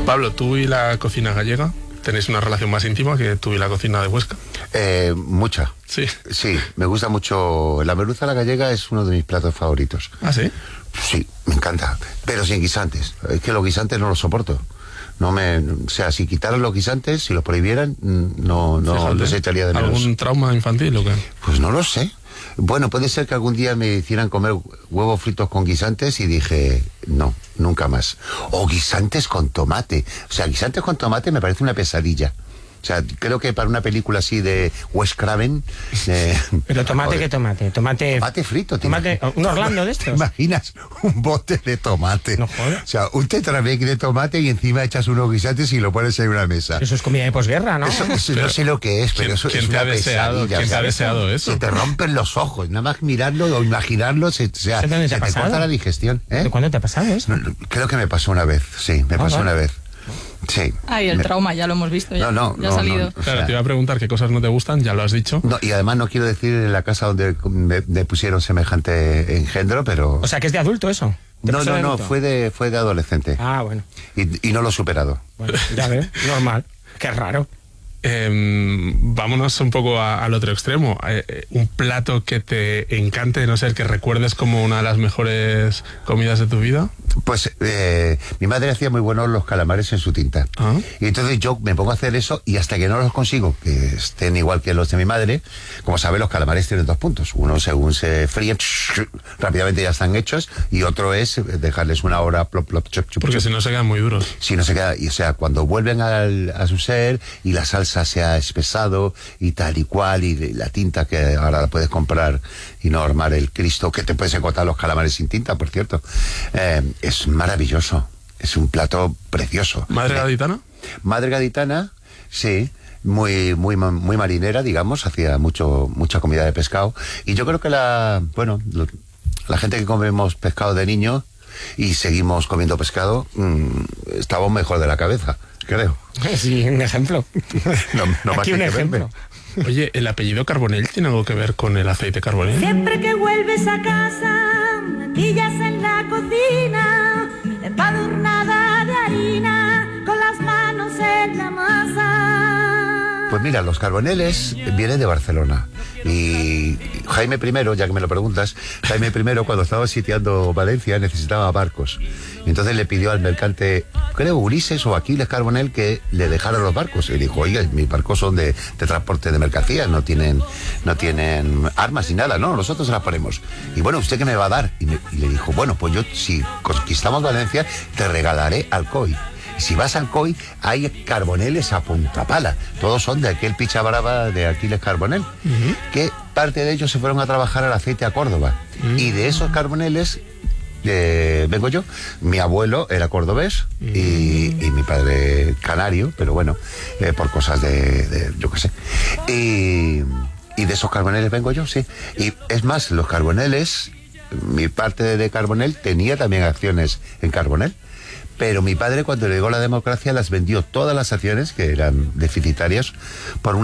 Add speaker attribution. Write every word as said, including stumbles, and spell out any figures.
Speaker 1: Pablo, tú y la cocina gallega tenéis una relación más íntima que tú y la cocina de Huesca.
Speaker 2: Eh, mucha.
Speaker 1: Sí.
Speaker 2: Sí, me gusta mucho. La merluza a la gallega es uno de mis platos favoritos.
Speaker 1: ¿Ah, sí?
Speaker 2: Sí, me encanta. Pero sin guisantes. Es que los guisantes no los soporto. No me, o sea, si quitaran los guisantes, si los prohibieran, no, no los echaría de menos.
Speaker 1: ¿Algún trauma infantil o qué?
Speaker 2: Pues no lo sé. Bueno, puede ser que algún día me hicieran comer huevos fritos con guisantes y dije, no, nunca más. O guisantes con tomate. O sea, guisantes con tomate me parece una pesadilla. O sea, creo que para una película así de Wes Craven... Eh,
Speaker 3: ¿Pero tomate qué tomate? Tomate...
Speaker 2: Tomate frito.
Speaker 3: Tomate, ¿un Orlando de estos?
Speaker 2: ¿Te imaginas un bote de tomate?
Speaker 3: No jodas.
Speaker 2: O sea, un tetrabric de tomate y encima echas unos guisantes y lo pones en una mesa.
Speaker 3: Eso es comida de posguerra, ¿no?
Speaker 2: Eso, eso no sé lo que es, pero
Speaker 1: ¿quién,
Speaker 2: eso
Speaker 1: ¿quién
Speaker 2: es
Speaker 1: te
Speaker 2: una
Speaker 1: ha deseado,
Speaker 2: pesadilla.
Speaker 1: ¿quién te ha
Speaker 2: ¿sabes?
Speaker 1: deseado eso?
Speaker 2: Se te rompen los ojos. Nada más mirarlo o imaginarlo, se, o sea,
Speaker 3: ¿Eso dónde te
Speaker 2: se
Speaker 3: ha
Speaker 2: te
Speaker 3: pasado?
Speaker 2: corta la digestión. ¿eh?
Speaker 3: ¿Cuándo te ha pasado eso?
Speaker 2: No, creo que me pasó una vez, sí, me
Speaker 3: Ah,
Speaker 2: pasó
Speaker 3: vale.
Speaker 2: una vez. Sí.
Speaker 4: Ay, el
Speaker 2: Me-
Speaker 4: trauma, ya lo hemos visto, ya,
Speaker 2: No, no,
Speaker 4: ya ha
Speaker 2: no,
Speaker 4: salido.
Speaker 2: no. O
Speaker 1: Claro,
Speaker 2: sea-
Speaker 1: te iba a preguntar qué cosas no te gustan, ya lo has dicho.
Speaker 2: No, y además no quiero decir en la casa donde me, me pusieron semejante engendro, pero...
Speaker 3: O sea, que es de adulto eso. ¿Te
Speaker 2: no,
Speaker 3: pasó
Speaker 2: no,
Speaker 3: de
Speaker 2: no,
Speaker 3: adulto?
Speaker 2: fue de, fue de adolescente.
Speaker 3: Ah, bueno.
Speaker 2: Y, y no lo he superado.
Speaker 3: Bueno, ya veo, normal. Qué raro.
Speaker 1: Eh, vámonos un poco a- al otro extremo. Eh, eh, un plato que te encante, no sé, que recuerdes como una de las mejores comidas de tu vida.
Speaker 2: Pues eh, mi madre hacía muy buenos los calamares en su tinta.
Speaker 1: Ah.
Speaker 2: Y entonces yo me pongo a hacer eso y hasta que no los consigo, que estén igual que los de mi madre, como sabe, los calamares tienen dos puntos. Uno, según se fríen, rápidamente ya están hechos, y otro es dejarles una hora, plop, plop, chup, chup,
Speaker 1: Porque
Speaker 2: chup.
Speaker 1: si no se quedan muy duros.
Speaker 2: Si no se queda, y, o sea, cuando vuelven al- a su ser y la salsa se ha espesado y tal y cual, y la tinta que ahora la puedes comprar y no armar el Cristo, que te puedes encontrar los calamares sin tinta, por cierto, eh, es maravilloso. Es un plato precioso.
Speaker 1: ¿Madre
Speaker 2: Eh,
Speaker 1: gaditana?
Speaker 2: Madre gaditana, sí, muy, muy, ma- muy marinera, digamos, hacía mucho, mucha comida de pescado. Y yo creo que la, bueno, lo- la gente que comemos pescado de niño y seguimos comiendo pescado, mmm, estamos mejor de la cabeza, creo.
Speaker 3: Sí, un ejemplo.
Speaker 2: No, no más
Speaker 3: Aquí
Speaker 2: que
Speaker 3: un
Speaker 2: que
Speaker 3: ejemplo.
Speaker 2: verme.
Speaker 1: Oye, ¿el apellido Carbonell tiene algo que ver con el aceite Carbonell?
Speaker 5: Siempre que vuelves a casa, maquillas en la cocina, empadurnada de harina, con las manos en la masa.
Speaker 2: Pues mira, los carboneles vienen de Barcelona. Y Jaime I, ya que me lo preguntas, Jaime I, cuando estaba sitiando Valencia, necesitaba barcos. Y entonces le pidió al mercante, creo Ulises o Aquiles Carbonell, que le dejara los barcos. Y le dijo, oiga, mis barcos son de, de transporte de mercancías, no tienen, no tienen armas ni nada, no, nosotros se las ponemos. Y bueno, ¿usted qué me va a dar? Y, me- y le dijo, bueno, pues yo, si conquistamos Valencia, te regalaré Alcoy. Y si vas al Alcoy, hay carboneles a punta pala. Todos son de aquel picha brava de Aquiles Carbonell, que parte de ellos se fueron a trabajar al aceite a Córdoba. Y de esos carboneles eh, vengo yo. Mi abuelo era cordobés y, y mi padre canario, pero bueno, eh, por cosas de, de yo qué sé. Y, y de esos carboneles vengo yo, sí. Y es más, los carboneles, mi parte de Carbonell tenía también acciones en Carbonell. Pero mi padre, cuando llegó la democracia, las vendió todas las acciones, que eran deficitarias, por una